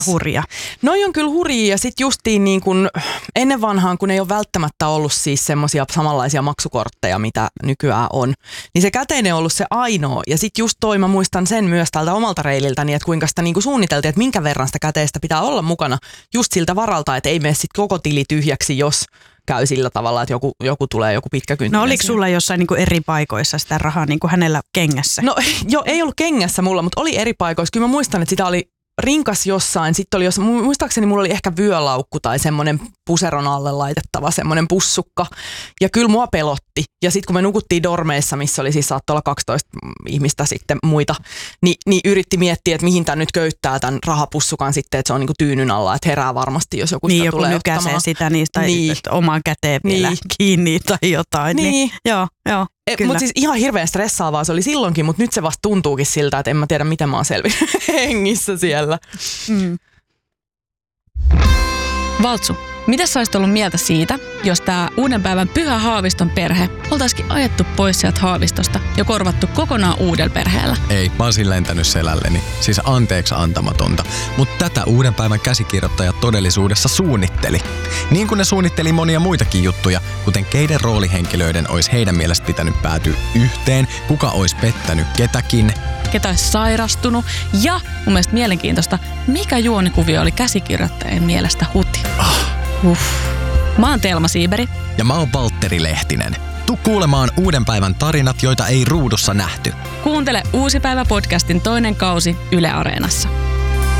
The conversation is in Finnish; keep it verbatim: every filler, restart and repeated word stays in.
hurja. Noi on kyllä hurjia ja sit justiin niin kun ennen vanhaan, kun ei ole välttämättä ollut siis semmosia samanlaisia maksukortteja, mitä nykyään on, niin se käteinen on ollut se ainoa. Ja sit just toi, mä muistan sen myös tältä omalta reililtäni, että kuinka sitä niin kuin suunniteltiin, että minkä verran sitä käteistä pitää olla mukana just siltä varalta, että ei mene sit koko tili tyhjäksi, jos käy sillä tavalla, että joku, joku tulee joku pitkä kynttinen. No oliko sulla jossain niin kuin eri paikoissa sitä rahaa niin kuin hänellä kengässä? No jo, ei ollut kengässä mulla, mutta oli eri paikoissa. Kyllä mä muistan, että sitä oli rinkas jossain. Sitten oli jossain, muistaakseni mulla oli ehkä vyölaukku tai semmoinen puseron alle laitettava semmoinen pussukka. Ja kyllä mua pelotti. Ja sitten kun me nukuttiin dormeissa, missä oli siis saattoi olla kaksitoista ihmistä sitten muita, niin, niin yritti miettiä, että mihin tämän nyt köyttää tämän rahapussukan sitten, että se on niinku tyynyn alla, että herää varmasti, jos joku niin, sitä joku tulee nykäisee ottamaan. sitä niistä niin. omaan käteen vielä niin. kiinni tai jotain. Niin. niin. Joo, joo. Mutta siis ihan hirveän stressaavaa se oli silloinkin, mutta nyt se vasta tuntuukin siltä, että en mä tiedä, miten mä oon selvinnyt hengissä siellä. Mm. Valtsu, mitä sä olisit ollut mieltä siitä, jos tää uuden päivän Pyhä Haaviston perhe oltaisikin ajettu pois sieltä Haavistosta ja korvattu kokonaan uudella perheellä? Ei, mä olisin lentänyt selälleni. Siis anteeksi antamatonta. Mutta tätä uuden päivän käsikirjoittaja todellisuudessa suunnitteli. Niin kuin ne suunnitteli monia muitakin juttuja, kuten keiden roolihenkilöiden olisi heidän mielestä pitänyt päätyä yhteen, kuka olisi pettänyt ketäkin, ketä olisi sairastunut ja mun mielestä mielenkiintoista, mikä juonikuvio oli käsikirjoittajien mielestä huti. Ah. Uff. Mä oon Telma Siiberi. Ja mä oon Valtteri Lehtinen. Tuu kuulemaan uuden päivän tarinat, joita ei ruudussa nähty. Kuuntele Uusi päivä podcastin toinen kausi Yle Areenassa.